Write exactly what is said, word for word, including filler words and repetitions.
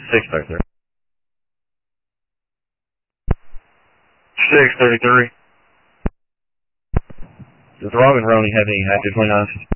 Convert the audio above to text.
six thirty-three. six thirty-three. Does Rob and Roney have any active twenty-nines?